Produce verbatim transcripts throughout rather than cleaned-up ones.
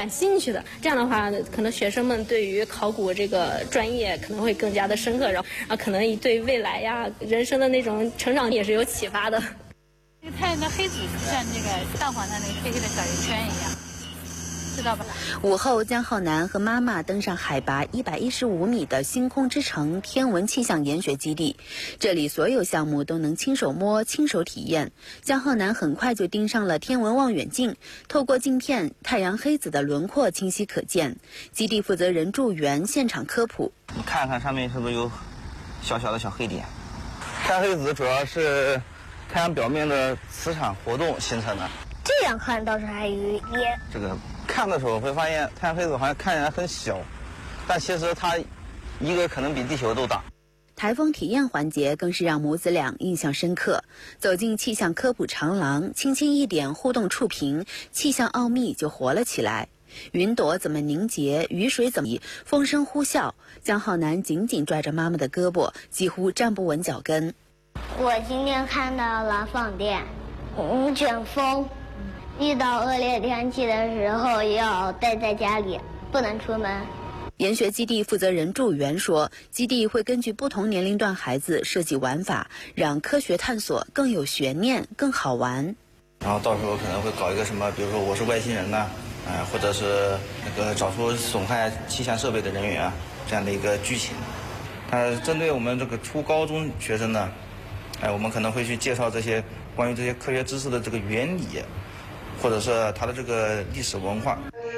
感兴趣的。这样的话，可能学生们对于考古这个专业可能会更加的深刻，然后啊，可能对未来呀、人生的那种成长也是有启发的。 这个太阳的黑子像那个蛋黄上那个黑黑的小圆圈一样。知道吧？ 午后，江浩南和妈妈登上海拔一百一十五米的星空之城天文气象研学基地，这里所有项目都能亲手摸、亲手体验。江浩南很快就盯上了天文望远镜，透过镜片，太阳黑子的轮廓清晰可见。基地负责人祝元现场科普： 你看看上面是不是有小小的小黑点？太阳黑子主要是太阳表面的磁场活动形成的。 这样看倒是还有一点。 这个看的时候会发现太阳黑子好像看起来很小，但其实它一个可能比地球都大。 台风体验环节更是让母子俩印象深刻。走进气象科普长廊，轻轻一点互动触屏，气象奥秘就活了起来。云朵怎么凝结，雨水怎么风声呼啸，江浩南紧紧拽着妈妈的胳膊，几乎站不稳脚跟。 我今天看到了放电，嗯，卷风。遇到恶劣天气的时候要待在家里，不能出门。 研学基地负责人祝元说，基地会根据不同年龄段孩子设计玩法，让科学探索更有悬念、更好玩。 然后到时候可能会搞一个什么，比如说我是外星人呐、啊，呃，或者是那个找出损害气象设备的人员啊，这样的一个剧情。呃，针对我们这个初高中学生呢，哎、呃，我们可能会去介绍这些关于这些科学知识的这个原理。或者是它的这个历史文化。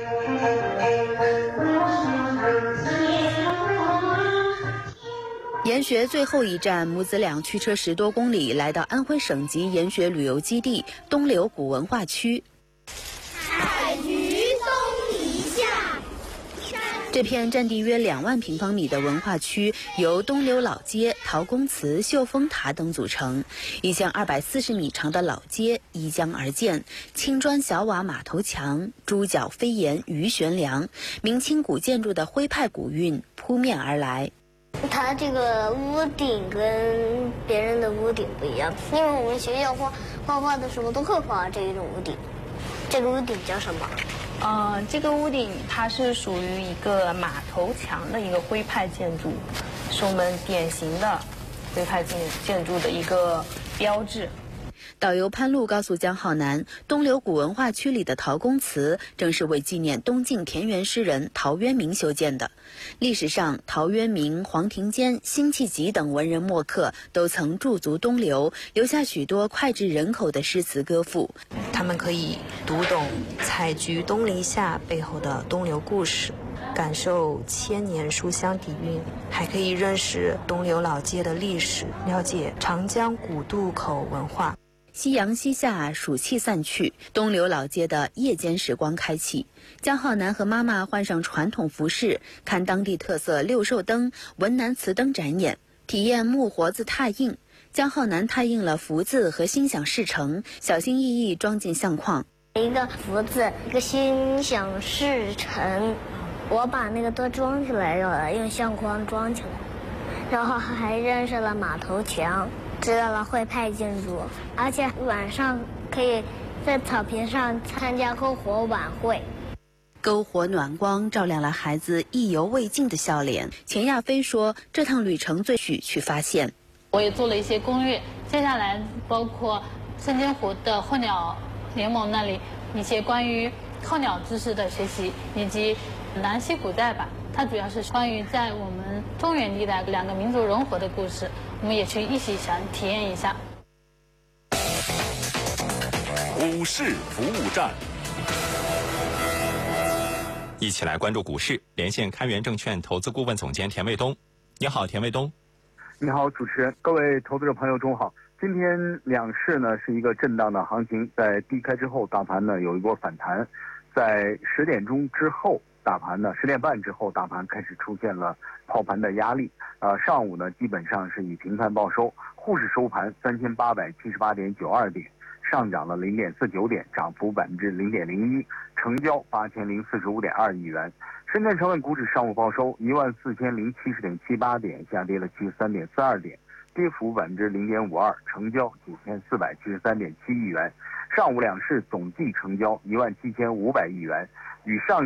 研学最后一站，母子俩驱车十多公里，来到安徽省级研学旅游基地东流古文化区。 采菊东篱下。 这片占地约两万平方米的文化区由东流老街、陶公祠、秀峰塔等组成。一向二百四十米长的老街依江而建，青砖小瓦码头墙、猪脚飞檐鱼悬梁，明清古建筑的徽派古韵扑面而来。 它这个屋顶跟别人的屋顶不一样，因为我们学校画画画的时候都会画这一种屋顶。这个屋顶叫什么？ 呃，这个屋顶它是属于一个马头墙的一个徽派建筑，是我们典型的徽派建建筑的一个标志。 导游潘路告诉江浩南，东流古文化区里的陶公祠正是为纪念东晋田园诗人陶渊明修建的。历史上，陶渊明、黄庭坚、辛弃疾等文人墨客都曾驻足东流，留下许多脍炙人口的诗词歌赋。 他们可以读懂“采菊东篱下”背后的东流故事，感受千年书香底蕴，还可以认识东流老街的历史，了解长江古渡口文化。 夕阳西下，暑气散去，东流老街的夜间时光开启。江浩南和妈妈换上传统服饰，看当地特色六兽灯、文南瓷灯展演，体验木活字拓印。江浩南拓印了福字和心想事成，小心翼翼装进相框。 一个福字，一个心想事成。我把那个都装起来了，用相框装起来，然后还认识了马头墙。知道了徽派建筑，而且晚上可以在草坪上参加篝火晚会。 篝火暖光照亮了孩子意犹未尽的笑脸。钱亚飞说，这趟旅程最需去发现。 我也做了一些攻略，接下来包括深津湖的候鸟联盟那里一些关于候鸟知识的学习，以及南溪古寨吧，它主要是关于在我们中原地带两个民族融合的故事，我们也去一起想体验一下。 股市服务站，一起来关注股市，连线开源证券投资顾问总监田卫东。你好，田卫东。 你好，主持人，各位投资者朋友中好。今天两市呢是一个震荡的行情，在低开之后，大盘呢有一波反弹，在十点钟之后，大盘呢十点半之后，大盘开始出现了抛盘的压力。呃，上午呢基本上是以平盘报收，沪市收盘三千八百七十八点九二点，上涨了零点四九点，涨幅百分之零点零一，成交八千零四十五点二亿元。深圳成分股指上午报收一万四千零七十点七八点，下跌了七十三点四二点，跌幅百分之零点五二，成交九千四百七十三点七亿元。上午两市总计成交一万七千五百亿元，与上